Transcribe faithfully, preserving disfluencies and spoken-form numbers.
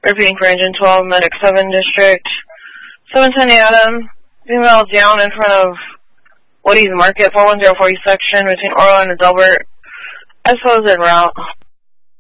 Repeating for engine twelve, medic seven district. seven ten Adam, female down in front of Woody's Market, four one zero forty section between Orland and Delbert. S O is en route.